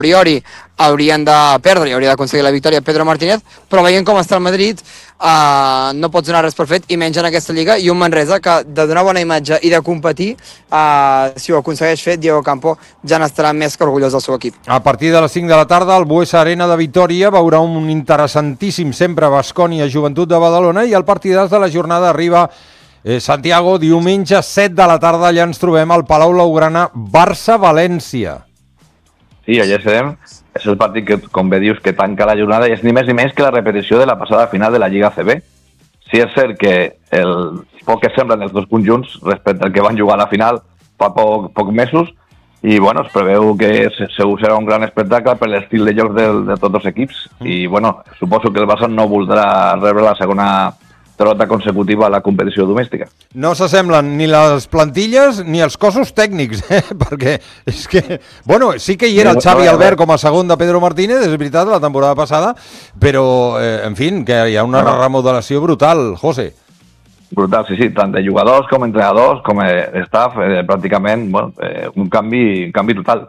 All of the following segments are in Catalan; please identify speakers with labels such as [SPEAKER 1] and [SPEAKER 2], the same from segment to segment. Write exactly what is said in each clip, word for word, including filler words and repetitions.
[SPEAKER 1] priori haurien de perdre i hauria d'aconseguir la victòria Pedro Martínez, però veient com està el Madrid uh, no pots donar res per fet, i menys en aquesta lliga, i un Manresa que de donar bona imatge i de competir, uh, si ho aconsegueix fer, Diego Campo ja n'estarà més que orgullós del seu equip.
[SPEAKER 2] A partir de les cinc de la tarda, el Buesa Arena de Vitoria veurà un interessantíssim sempre Baskonia Joventut de Badalona, i el partidàs de la jornada arriba eh, Santiago, diumenge set de la tarda, allà ens trobem al Palau Blaugrana, Barça-València.
[SPEAKER 3] Sí, allà serem. És el partit que, com bé dius, que tanca la jornada i és ni més ni menys que la repetició de la passada final de la Lliga A C B. Sí és cert que el poc que semblen els dos conjunts respecte al que van jugar a la final fa poc, poc mesos, i bueno, es preveu que segur serà un gran espectacle per l'estil de joc de, de tots els equips, i bueno, suposo que el Barça no voldrà rebre la segona derrota consecutiva a la competició domèstica.
[SPEAKER 2] No s'assemblen ni les plantilles ni els cossos tècnics, eh? Perquè és que... Bueno, sí que hi era el Xavi Albert com a segon de Pedro Martínez, és veritat, la temporada passada, però, eh, en fi, que hi ha una remodelació brutal, José.
[SPEAKER 3] Brutal, sí, sí, tant de jugadors com entrenadors, com staff, eh, pràcticament, bueno, eh, un canvi, un canvi total.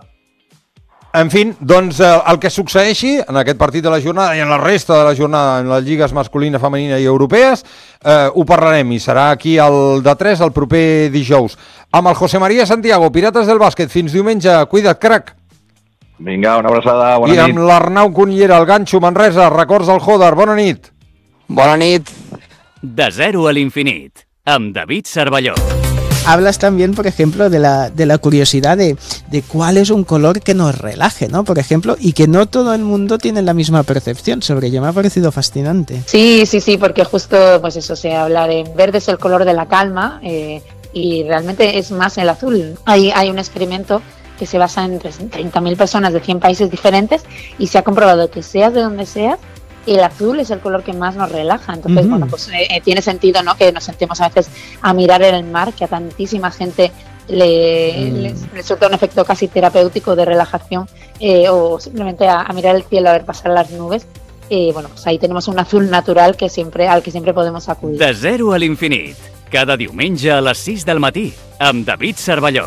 [SPEAKER 2] En fi, doncs eh, el que succeeixi en aquest partit de la jornada i en la resta de la jornada en les lligues masculina, femenina i europees, eh, ho parlarem, i serà aquí el de tres el proper dijous. Amb el José María Santiago, Pirates del Bàsquet, fins diumenge. Cuida't, crac.
[SPEAKER 3] Vinga, una abraçada, bona
[SPEAKER 2] nit. I
[SPEAKER 3] nit.
[SPEAKER 2] amb l'Arnau Cunillera, el ganxo, Manresa, records al Joder, bona nit.
[SPEAKER 1] Bona nit.
[SPEAKER 4] De zero a l'infinit, amb David Cervelló.
[SPEAKER 5] Hablas también, por ejemplo, de la, de la curiosidad de, de cuál es un color que nos relaje, ¿no? Por ejemplo, y que no todo el mundo tiene la misma percepción sobre ello. Me ha parecido fascinante.
[SPEAKER 6] Sí, sí, sí, porque justo, pues eso, se habla de verde es el color de la calma, eh, y realmente es más el azul. Hay, hay un experimento que se basa en treinta mil personas de cien países diferentes y se ha comprobado que seas de donde seas, el azul es el color que más nos relaja. Entonces, uh-huh. bueno, pues eh, tiene sentido, ¿no?, que nos sentemos a veces a mirar en el mar, que a tantísima gente le, mm. le, le resulta un efecto casi terapéutico de relajación, eh, o simplemente a, a mirar el cielo, a ver pasar las nubes. Eh, bueno, pues ahí tenemos un azul natural que siempre, al que siempre podemos acudir.
[SPEAKER 4] De zero a l'infinit, cada diumenge a les sis del matí, amb David Cervelló.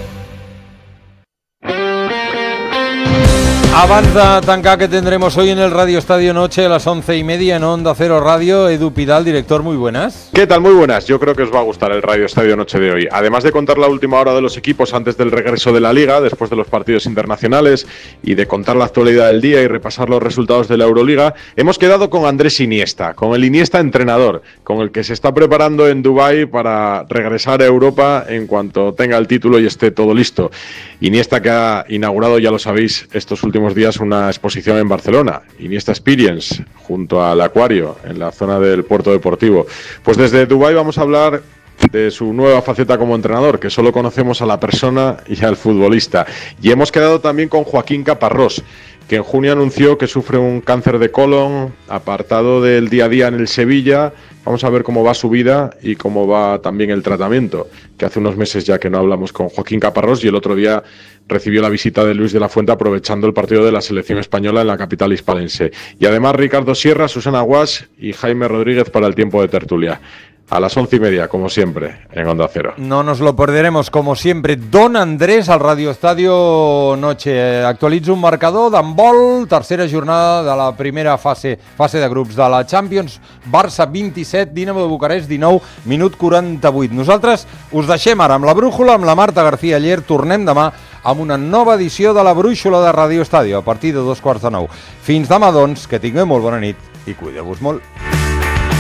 [SPEAKER 2] Abans de tancar, que tendremos hoy en el Radio Estadio Noche a las once y media en Onda Cero Radio, Edu Pidal, director, muy buenas.
[SPEAKER 7] ¿Qué tal? Muy buenas. Yo creo que os va a gustar el Radio Estadio Noche de hoy. Además de contar la última hora de los equipos antes del regreso de la Liga, después de los partidos internacionales, y de contar la actualidad del día y repasar los resultados de la Euroliga, hemos quedado con Andrés Iniesta, con el Iniesta entrenador, con el que se está preparando en Dubái para regresar a Europa en cuanto tenga el título y esté todo listo. Iniesta, que ha inaugurado, ya lo sabéis, estos últimos días una exposición en Barcelona, Iniesta Experience, junto al Acuario, en la zona del Puerto Deportivo. Pues desde Dubái vamos a hablar de su nueva faceta como entrenador, que solo conocemos a la persona y al futbolista. Y hemos quedado también con Joaquín Caparrós, que en junio anunció que sufre un cáncer de colon, apartado del día a día en el Sevilla. Vamos a ver cómo va su vida y cómo va también el tratamiento, que hace unos meses ya que no hablamos con Joaquín Caparrós, y el otro día recibió la visita de Luis de la Fuente aprovechando el partido de la selección española en la capital hispalense. Y además Ricardo Sierra, Susana Guas y Jaime Rodríguez para el tiempo de tertulia. A las once y media, como siempre, en Onda Cero.
[SPEAKER 2] No nos lo perderemos, como siempre. Don Andrés, al Radio Estadio Noche. Actualitza un marcador d'handbol, tercera jornada de la primera fase, fase de grups de la Champions. Barça vint-i-set, Dinamo de Bucarest dinou, minut quaranta-vuit. Nosaltres us deixem ara amb la brújula, amb la Marta García Aller. Tornem demà amb una nova edició de la brújula de Radio Estadio, a partir de dos quarts de nou. Fins demà, doncs, que tingueu molt bona nit i cuideu-vos molt.